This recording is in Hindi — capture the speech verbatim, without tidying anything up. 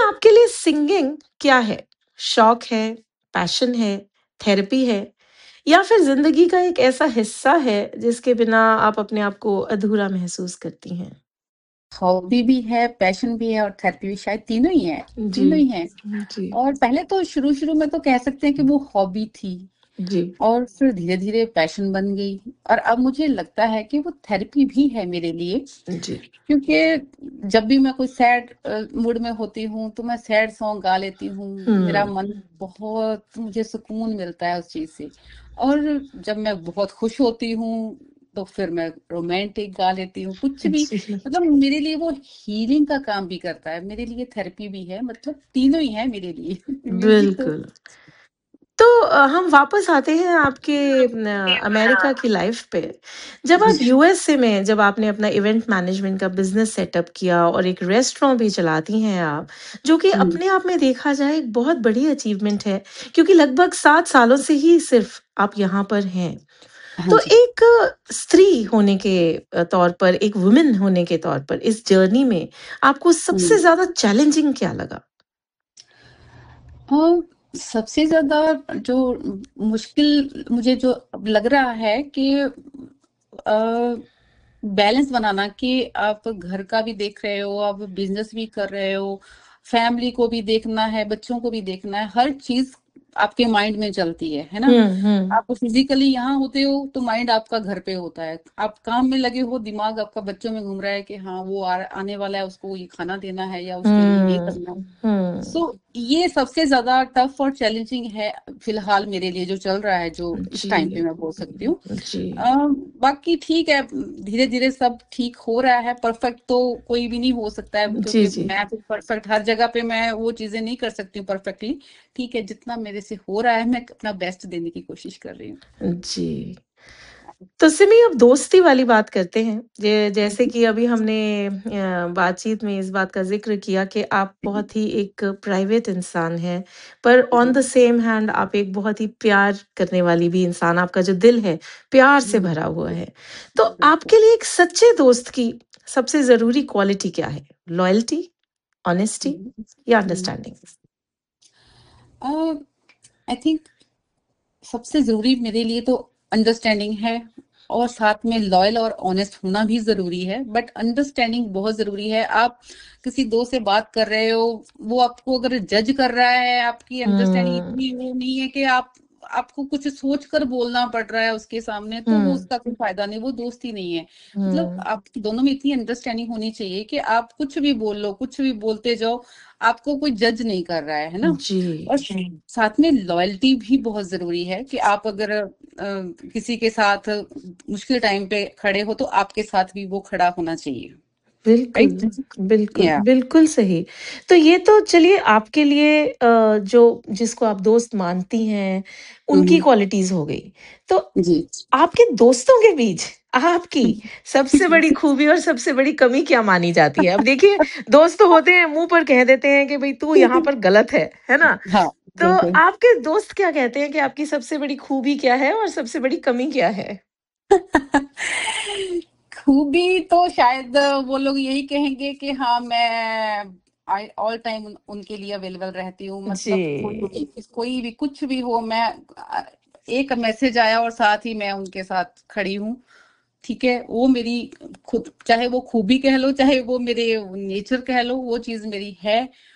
आपके लिए सिंगिंग क्या है? शौक है, पैशन है, थेरेपी है या फिर ज़िंदगी का एक ऐसा हिस्सा है जिसके बिना आप अपने आप को अधूरा महसूस करती हैं? हॉबी भी है, पैशन भी है और थेरेपी भी, शायद तीनों ही हैं, जी, तीनों ही हैं। जी, और पहले तो शुरू-शुरू में तो कह सकते हैं कि वो हॉबी थी जी, और फिर धीरे-धीरे पैशन बन गई और अब मुझे लगता है कि वो थेरेपी भी है मेरे लिए। जी। क्योंकि जब भी मैं कोई सैड अ, मूड में होती हूँ, तो मैं सैड सॉन्ग गा लेती हूँ। मेरा हुँ, मन बहुत मुझे सुकून मिलता है उस चीज़ से। और जब मैं बहुत खुश होती हूँ, तो फिर मैं रोमांटिक गा लेती हूँ। कुछ भी जी, मतलब मेरे लिए वो हीलिंग का काम भी करता है, मेरे लिए थेरेपी भी है, मतलब तीनों ही है मेरे लिए। म्यूज़िक तो बिल्कुल। तो अ, हम वापस आते हैं आपके अ, अमेरिका की लाइफ पे। जब आप जी, यूएसए में जब आपने अपना इवेंट मैनेजमेंट का बिज़नेस सेटअप किया और एक रेस्टोरेंट भी चलाती हैं आप, जो कि हुँ, अपने आप में देखा जाए एक बहुत बड़ी अचीवमेंट है, क्योंकि लगभग सात सालों से ही सिर्फ़ आप यहाँ पर हैं। हाँ तो जी। एक अ, स्त्री होने के अ, तौर पर, एक वुमन होने के तौर पर इस जर्नी में आपको सबसे हुँ। ज़्यादा चैलेंजिंग क्या लगा? हाँ, सबसे ज़्यादा जो मुश्किल मुझे जो अब लग रहा है कि अ, बैलेंस बनाना कि आप घर का भी देख रहे हो, आप बिज़नेस भी कर रहे हो, फैमिली को भी देखना है, बच्चों को भी देखना है, हर चीज़ आपके माइंड में चलती है, है ना? हुँ, हुँ। आप फिज़िकली यहाँ होते हो, तो माइंड आपका घर पे होता है। आप काम में लगे हो, दिमाग आपका बच्चों में घूम रहा है कि हाँ, वो आ आने वाला है, उसको ये खाना देना है या उसके लिए ये हुँ, करना है। हुँ। सो ये सबसे ज़्यादा टफ और चैलेंजिंग है फिलहाल मेरे लिए जो चल रहा है, जो इस टाइम पे जी, मैं बोल सकती हूँ। जी। अ, बाकी ठीक है, धीरे-धीरे सब ठीक हो रहा है, परफेक्ट तो कोई भी नहीं हो सकता है जी, क्योंकि जी। मैं तो परफेक्ट हर जगह पे मैं वो चीज़ें नहीं कर सकती हूँ परफेक्टली। ठीक है, जितना मेरे से हो रहा है मैं अपना बेस्ट देने की कोशिश कर रही हूँ। जी। तो सिमी अब दोस्ती वाली बात करते हैं। जे हुँ, जैसे हुँ। कि अभी हमने अ, बातचीत में इस बात का ज़िक्र किया कि आप बहुत ही एक प्राइवेट इंसान हैं, पर on ji. The same hand आप एक बहुत ही प्यार करने वाली भी इंसान, आपका जो दिल है, प्यार से हुँ, भरा हुआ है। तो बिल्कुल। आपके लिए एक सच्चे दोस्त की सबसे ज़रूरी क्वालिटी क्या है? लॉयल्टी, ऑनेस्टी हुँ, या हुँ। अंडरस्टैंडिंग? अ, आई थिंक सबसे ज़रूरी मेरे लिए तो अंडरस्टैंडिंग है और साथ में लॉयल और ऑनेस्ट होना भी ज़रूरी है, बट अंडरस्टैंडिंग बहुत ज़रूरी है। आप किसी दोस्त से बात कर रहे हो, वो आपको अगर जज कर रहा है, आपकी अंडरस्टैंडिंग हुँ, इतनी वो नहीं है कि आप आपको कुछ सोच कर बोलना पड़ रहा है उसके सामने, तो वो हुँ, उसका कोई फ़ायदा नहीं, वो दोस्ती नहीं है। मतलब हुँ। आप दोनों में इतनी अंडरस्टैंडिंग होनी चाहिए कि आप कुछ भी बोल लो, कुछ भी बोलते जाओ, आपको कोई जज नहीं कर रहा है, है ना? जी, और साथ में लॉयल्टी भी बहुत ज़रूरी है कि आप अगर अ, किसी के साथ मुश्किल टाइम पे खड़े हो तो आपके साथ भी वो खड़ा होना चाहिए, बिल्कुल, राइट? बिल्कुल, या बिल्कुल सही। तो ये तो चलिए आपके लिए अ, जो जिसको आप दोस्त मानती हैं, उनकी हम्म, क्वालिटीज़ हो गई। तो जी। आपके दोस्तों के बीच आपकी सबसे बड़ी खूबी और सबसे बड़ी कमी क्या मानी जाती है? अब देखिए, दोस्त तो होते हैं, मुँह पर कह देते हैं कि भई तू यहाँ पर गलत है, है ना? हाँ, तो बिल्कुल। आपके दोस्त क्या कहते हैं कि आपकी सबसे बड़ी खूबी क्या है और सबसे बड़ी कमी क्या है? खूबी तो शायद वो लोग यही कहेंगे कि हाँ, मैं आई ऑल टाइम उन, उनके लिए अवेलेबल रहती हूँ, जी। मतलब कोई भी कोई भी कुछ भी हो, मैं अ, एक मैसेज आया और साथ ही मैं उनके साथ खड़ी हूँ। ठीक है, वो मेरी खुद, चाहे वो खूबी कह लो, चाहे वो मेरे नेचर कह लो, वो चीज़ मेरी है